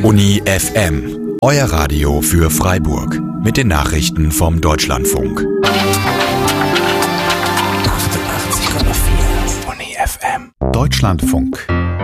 Uni FM, euer Radio für Freiburg mit den Nachrichten vom Deutschlandfunk. 88,4 Uni FM. Deutschlandfunk.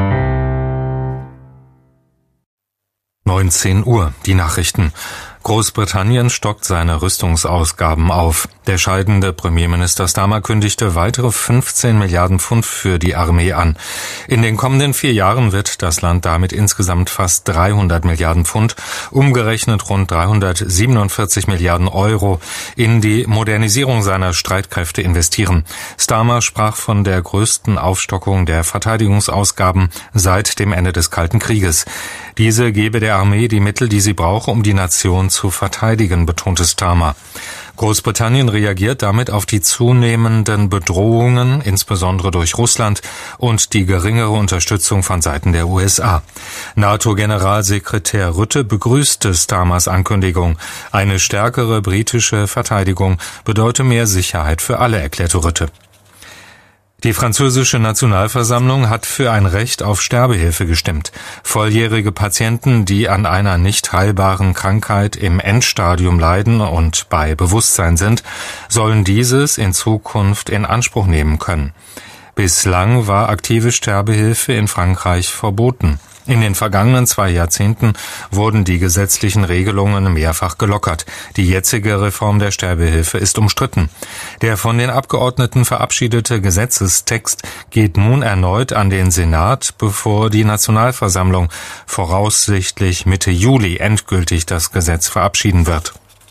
19 Uhr, die Nachrichten. Großbritannien stockt seine Rüstungsausgaben auf. Der scheidende Premierminister Starmer kündigte weitere 15 Milliarden Pfund für die Armee an. In den kommenden 4 Jahren wird das Land damit insgesamt fast 300 Milliarden Pfund, umgerechnet rund 347 Milliarden Euro, in die Modernisierung seiner Streitkräfte investieren. Starmer sprach von der größten Aufstockung der Verteidigungsausgaben seit dem Ende des Kalten Krieges. Diese gebe der Armee die Mittel, die sie brauche, um die Nation zu verteidigen, betonte Starmer. Großbritannien reagiert damit auf die zunehmenden Bedrohungen, insbesondere durch Russland, und die geringere Unterstützung von Seiten der USA. NATO-Generalsekretär Rutte begrüßte Starmers Ankündigung. Eine stärkere britische Verteidigung bedeute mehr Sicherheit für alle, erklärte Rutte. Die französische Nationalversammlung hat für ein Recht auf Sterbehilfe gestimmt. Volljährige Patienten, die an einer nicht heilbaren Krankheit im Endstadium leiden und bei Bewusstsein sind, sollen dieses in Zukunft in Anspruch nehmen können. Bislang war aktive Sterbehilfe in Frankreich verboten. In den vergangenen 2 Jahrzehnten wurden die gesetzlichen Regelungen mehrfach gelockert. Die jetzige Reform der Sterbehilfe ist umstritten. Der von den Abgeordneten verabschiedete Gesetzestext geht nun erneut an den Senat, bevor die Nationalversammlung voraussichtlich Mitte Juli endgültig das Gesetz verabschieden wird.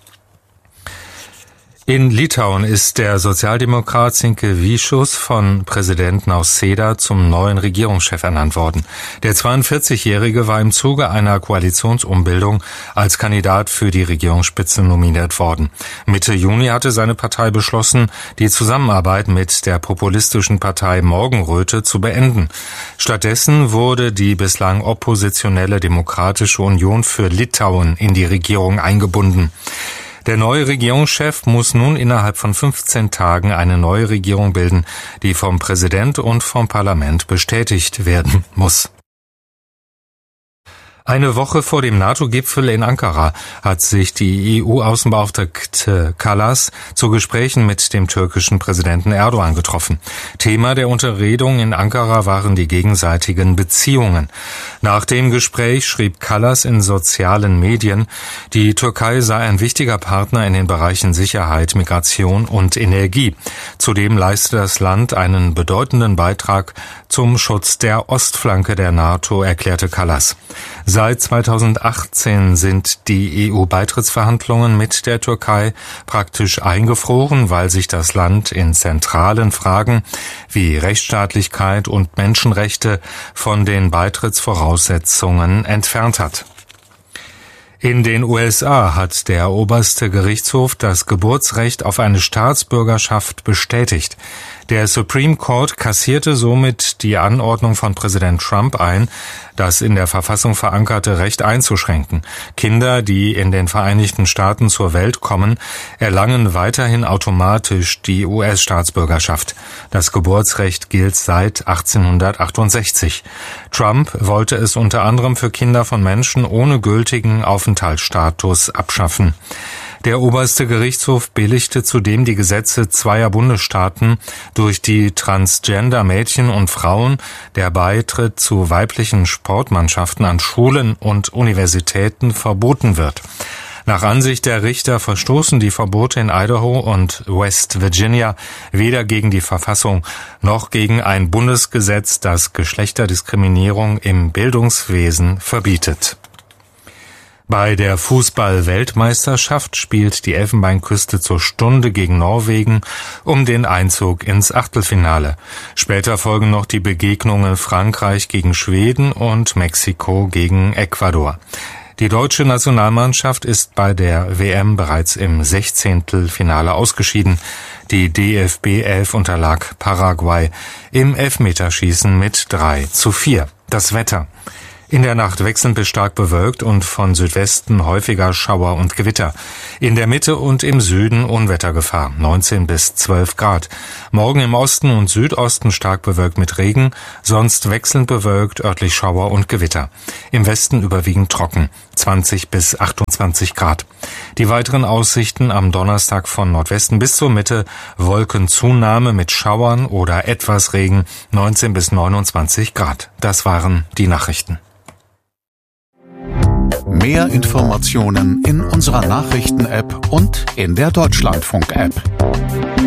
In Litauen ist der Sozialdemokrat Sinkevičius von Präsident Nausėda zum neuen Regierungschef ernannt worden. Der 42-Jährige war im Zuge einer Koalitionsumbildung als Kandidat für die Regierungsspitze nominiert worden. Mitte Juni hatte seine Partei beschlossen, die Zusammenarbeit mit der populistischen Partei Morgenröte zu beenden. Stattdessen wurde die bislang oppositionelle Demokratische Union für Litauen in die Regierung eingebunden. Der neue Regierungschef muss nun innerhalb von 15 Tagen eine neue Regierung bilden, die vom Präsident und vom Parlament bestätigt werden muss. Eine Woche vor dem NATO-Gipfel in Ankara hat sich die EU-Außenbeauftragte Kallas zu Gesprächen mit dem türkischen Präsidenten Erdogan getroffen. Thema der Unterredung in Ankara waren die gegenseitigen Beziehungen. Nach dem Gespräch schrieb Kallas in sozialen Medien, die Türkei sei ein wichtiger Partner in den Bereichen Sicherheit, Migration und Energie. Zudem leiste das Land einen bedeutenden Beitrag zum Schutz der Ostflanke der NATO, erklärte Kallas. Seit 2018 sind die EU-Beitrittsverhandlungen mit der Türkei praktisch eingefroren, weil sich das Land in zentralen Fragen wie Rechtsstaatlichkeit und Menschenrechte von den Beitrittsvoraussetzungen entfernt hat. In den USA hat der oberste Gerichtshof das Geburtsrecht auf eine Staatsbürgerschaft bestätigt. Der Supreme Court kassierte somit die Anordnung von Präsident Trump ein, das in der Verfassung verankerte Recht einzuschränken. Kinder, die in den Vereinigten Staaten zur Welt kommen, erlangen weiterhin automatisch die US-Staatsbürgerschaft. Das Geburtsrecht gilt seit 1868. Trump wollte es unter anderem für Kinder von Menschen ohne gültigen Aufenthaltsstatus abschaffen. Der oberste Gerichtshof billigte zudem die Gesetze zweier Bundesstaaten, durch die Transgender-Mädchen und Frauen der Beitritt zu weiblichen Sportmannschaften an Schulen und Universitäten verboten wird. Nach Ansicht der Richter verstoßen die Verbote in Idaho und West Virginia weder gegen die Verfassung noch gegen ein Bundesgesetz, das Geschlechterdiskriminierung im Bildungswesen verbietet. Bei der Fußball-Weltmeisterschaft spielt die Elfenbeinküste zur Stunde gegen Norwegen um den Einzug ins Achtelfinale. Später folgen noch die Begegnungen Frankreich gegen Schweden und Mexiko gegen Ecuador. Die deutsche Nationalmannschaft ist bei der WM bereits im 16. Finale ausgeschieden. Die DFB 11 unterlag Paraguay im Elfmeterschießen mit 3:4. Das Wetter. In der Nacht wechselnd bis stark bewölkt und von Südwesten häufiger Schauer und Gewitter. In der Mitte und im Süden Unwettergefahr, 19 bis 12 Grad. Morgen im Osten und Südosten stark bewölkt mit Regen, sonst wechselnd bewölkt, örtlich Schauer und Gewitter. Im Westen überwiegend trocken, 20 bis 28 Grad. Die weiteren Aussichten am Donnerstag von Nordwesten bis zur Mitte, Wolkenzunahme mit Schauern oder etwas Regen, 19 bis 29 Grad. Das waren die Nachrichten. Mehr Informationen in unserer Nachrichten-App und in der Deutschlandfunk-App.